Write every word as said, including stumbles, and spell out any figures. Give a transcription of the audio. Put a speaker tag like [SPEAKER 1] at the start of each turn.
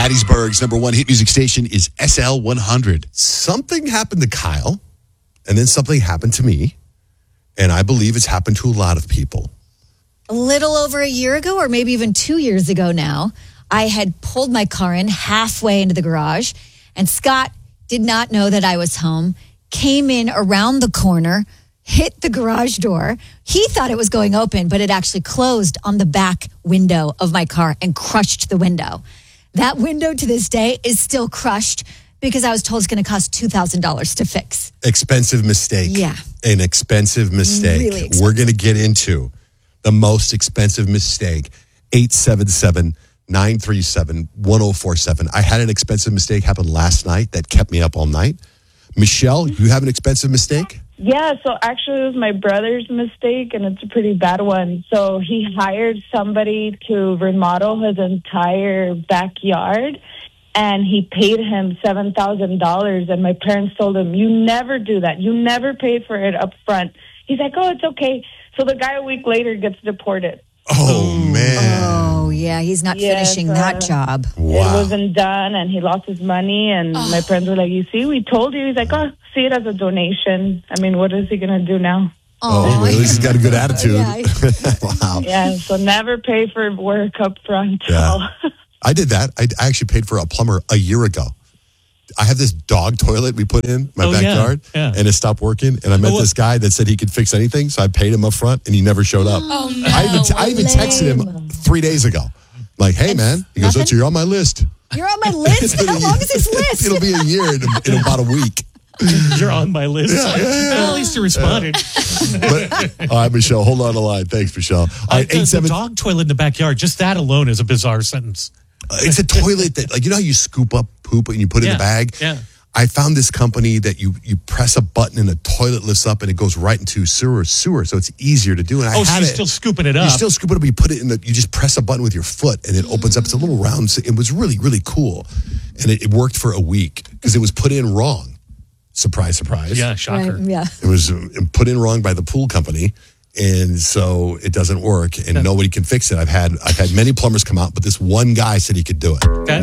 [SPEAKER 1] Hattiesburg's number one hit music station is S L one hundred.
[SPEAKER 2] Something happened to Kyle, and then something happened to me, and I believe it's happened to a lot of people.
[SPEAKER 3] A little over a year ago, or maybe even two years ago now, I had pulled my car in halfway into the garage, and Scott did not know that I was home, came in around the corner, hit the garage door. He thought it was going open, but it actually closed on the back window of my car and crushed the window. That window to this day is still crushed because I was told it's going to cost two thousand dollars to fix.
[SPEAKER 2] Expensive mistake.
[SPEAKER 3] Yeah.
[SPEAKER 2] An expensive mistake.
[SPEAKER 3] Really expensive.
[SPEAKER 2] We're going to get into the most expensive mistake. eight seven seven, nine three seven, one oh four seven. I had an expensive mistake happen last night that kept me up all night. Michelle, you have an expensive mistake?
[SPEAKER 4] Yeah, so actually it was my brother's mistake, and it's a pretty bad one. So he hired somebody to remodel his entire backyard, and he paid him seven thousand dollars, and my parents told him, you never do that. You never pay for it up front. He's like, oh, it's okay. So the guy a week later gets deported.
[SPEAKER 2] Oh, man.
[SPEAKER 3] Oh, yeah, he's not
[SPEAKER 4] Yes,
[SPEAKER 3] finishing
[SPEAKER 4] uh,
[SPEAKER 3] that job.
[SPEAKER 2] Wow.
[SPEAKER 4] It wasn't done, and he lost his money, and my parents were like, you see, we told you. He's like, oh, see it as a donation. I mean, what is he going to do now?
[SPEAKER 2] Oh, well, at least he's got a good attitude.
[SPEAKER 3] Yeah.
[SPEAKER 2] Wow.
[SPEAKER 4] Yeah, so never pay for work up front.
[SPEAKER 2] Yeah. I did that. I I actually paid for a plumber a year ago. I have this dog toilet we put in my
[SPEAKER 5] Oh, yeah,
[SPEAKER 2] backyard,
[SPEAKER 5] yeah.
[SPEAKER 2] and it stopped working. And I met
[SPEAKER 5] Oh, what-
[SPEAKER 2] this guy that said he could fix anything, so I paid him up front, and he never showed up.
[SPEAKER 3] Oh, no.
[SPEAKER 2] I even, I even texted him three days ago. Like, hey, man. He goes,
[SPEAKER 3] nothing?
[SPEAKER 2] oh, so you're on my list.
[SPEAKER 3] You're on my list? How long is this list?
[SPEAKER 2] It'll be a year in, in about a week.
[SPEAKER 5] You're on my list. Well, at least you responded.
[SPEAKER 2] But, all right, Michelle, hold on the line. Thanks, Michelle. All
[SPEAKER 5] Uh,
[SPEAKER 2] right,
[SPEAKER 5] the,
[SPEAKER 2] eight seven.
[SPEAKER 5] the dog toilet in the backyard, just that alone is a bizarre sentence.
[SPEAKER 2] Uh, it's a toilet that, like, you know how you scoop up poop and you put it in
[SPEAKER 5] Yeah,
[SPEAKER 2] the bag?
[SPEAKER 5] yeah.
[SPEAKER 2] I found this company that you you press a button and the toilet lifts up and it goes right into sewer sewer, so it's easier to do. And I
[SPEAKER 5] Oh, so
[SPEAKER 2] had
[SPEAKER 5] you're
[SPEAKER 2] it.
[SPEAKER 5] still scooping it up.
[SPEAKER 2] You still scoop it up. You put it in the. You just press a button with your foot and it opens up. It's a little round. It was really really cool, and it, it worked for a week because it was put in wrong. Surprise, surprise.
[SPEAKER 5] Yeah, shocker.
[SPEAKER 3] Right, yeah.
[SPEAKER 2] It was uh, put in wrong by the pool company, and so it doesn't work, and nobody can fix it. I've had I've had many plumbers come out, but this one guy said he could do it.
[SPEAKER 5] Okay.